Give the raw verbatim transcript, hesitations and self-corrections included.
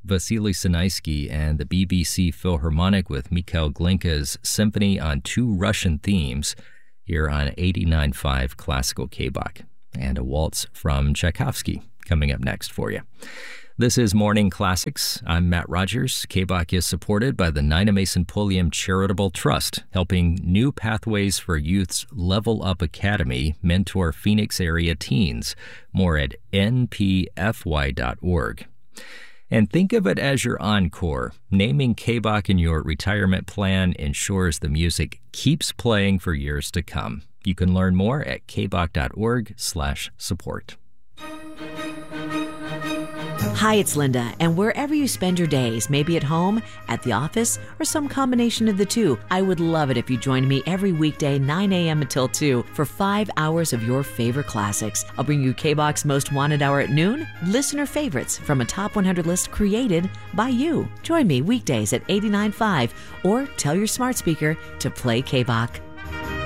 Vasily Sinaisky and the B B C Philharmonic with Mikhail Glinka's Symphony on Two Russian Themes here on eighty-nine point five Classical K-Bach. And a waltz from Tchaikovsky coming up next for you. This is Morning Classics. I'm Matt Rogers. K-Bach is supported by the Nina Mason Pulliam Charitable Trust, helping New Pathways for Youth's Level Up Academy mentor Phoenix area teens. More at n p f y dot org. And think of it as your encore. Naming K-Bach in your retirement plan ensures the music keeps playing for years to come. You can learn more at k bach dot org slash support. Hi, it's Linda, and wherever you spend your days, maybe at home, at the office, or some combination of the two, I would love it if you joined me every weekday, nine a.m. until two, for five hours of your favorite classics. I'll bring you K-Bach's Most Wanted Hour at noon, listener favorites from a top one hundred list created by you. Join me weekdays at eighty-nine point five, or tell your smart speaker to play K-Bach.